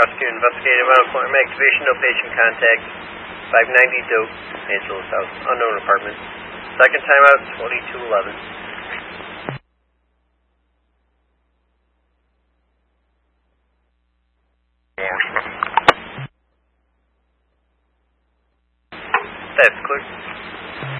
Prosecutor investigating medical activation, no patient contact. 590 Dope, Angeles House, unknown apartment. Second time out, 2211. That's clear.